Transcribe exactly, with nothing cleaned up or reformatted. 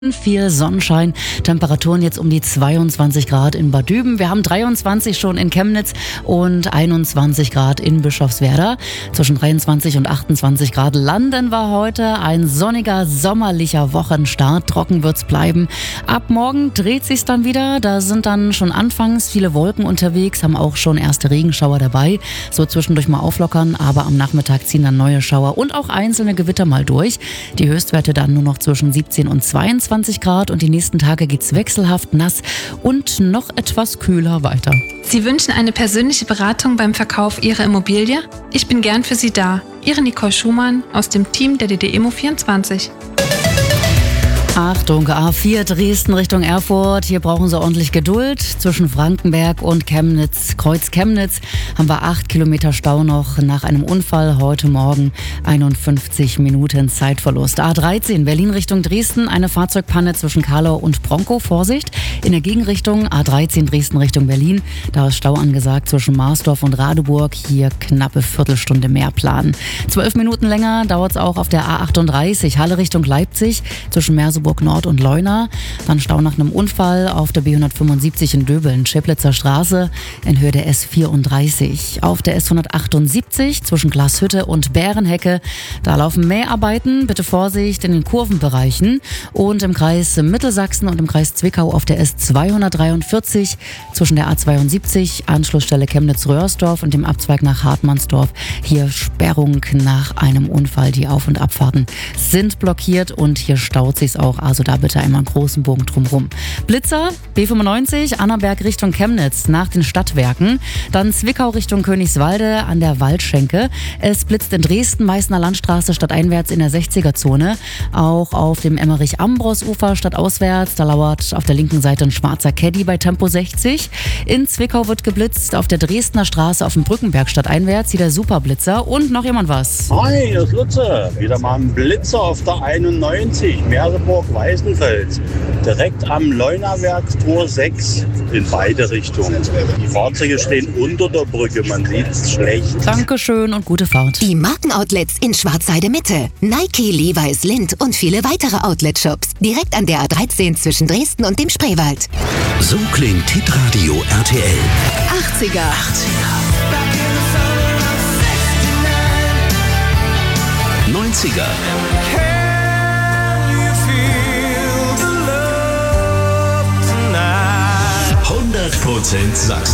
Viel Sonnenschein, Temperaturen jetzt um die zweiundzwanzig Grad in Bad Düben. Wir haben dreiundzwanzig schon in Chemnitz und einundzwanzig Grad in Bischofswerda. Zwischen dreiundzwanzig und achtundzwanzig Grad landen wir heute. Ein sonniger, sommerlicher Wochenstart. Trocken wird's bleiben. Ab morgen dreht sich's dann wieder. Da sind dann schon anfangs viele Wolken unterwegs, haben auch schon erste Regenschauer dabei. So zwischendurch mal auflockern, aber am Nachmittag ziehen dann neue Schauer und auch einzelne Gewitter mal durch. Die Höchstwerte dann nur noch zwischen siebzehn und zweiundzwanzig Grad und die nächsten Tage geht's wechselhaft nass und noch etwas kühler weiter. Sie wünschen eine persönliche Beratung beim Verkauf Ihrer Immobilie? Ich bin gern für Sie da. Ihre Nicole Schumann aus dem Team der D D Immo vierundzwanzig. Achtung, A vier Dresden Richtung Erfurt. Hier brauchen Sie ordentlich Geduld. Zwischen Frankenberg und Chemnitz, Kreuz Chemnitz, haben wir acht Kilometer Stau noch nach einem Unfall heute Morgen. einundfünfzig Minuten Zeitverlust. A dreizehn Berlin Richtung Dresden. Eine Fahrzeugpanne zwischen Karlau und Bronkow. Vorsicht. In der Gegenrichtung A dreizehn Dresden Richtung Berlin. Da ist Stau angesagt zwischen Marsdorf und Radeburg. Hier knappe Viertelstunde mehr planen. Zwölf Minuten länger dauert es auch auf der A achtunddreißig Halle Richtung Leipzig. Zwischen Merseburg Nord und Leuna. Dann Stau nach einem Unfall auf der B hundertfünfundsiebzig in Döbeln, Scheplitzer Straße in Höhe der S vierunddreißig. Auf der S hundertachtundsiebzig zwischen Glashütte und Bärenhecke. Da laufen Mäharbeiten. Bitte Vorsicht in den Kurvenbereichen. Und im Kreis Mittelsachsen und im Kreis Zwickau auf der S zweihundertdreiundvierzig zwischen der A zweiundsiebzig, Anschlussstelle Chemnitz-Röhrsdorf und dem Abzweig nach Hartmannsdorf. Hier Sperrung nach einem Unfall. Die Auf- und Abfahrten sind blockiert und hier staut sich's auch. Also da bitte einmal einen großen Bogen drumherum. Blitzer, B fünfundneunzig, Annaberg Richtung Chemnitz nach den Stadtwerken. Dann Zwickau Richtung Königswalde an der Waldschenke. Es blitzt in Dresden, Meißner Landstraße stadteinwärts in der sechziger-Zone. Auch auf dem Emmerich-Ambros-Ufer stadtauswärts. Da lauert auf der linken Seite ein schwarzer Caddy bei Tempo sechzig. In Zwickau wird geblitzt auf der Dresdner Straße auf dem Brückenberg stadteinwärts. Hier der Superblitzer. Und noch jemand was. Hi, hier ist Lutze. Wieder mal ein Blitzer auf der einundneunzig. Merseburg-Weißenfels, direkt am Leunawerk Tor sechs in beide Richtungen. Die Fahrzeuge stehen unter der Brücke, man sieht es schlecht. Dankeschön und gute Fahrt. Die Markenoutlets in Schwarzheide Mitte, Nike, Levi's, Lindt und viele weitere Outlet-Shops. Direkt an der A dreizehn zwischen Dresden und dem Spreewald. So klingt Hitradio R T L. achtziger. achtziger. neunziger. hundert Prozent Sachsen.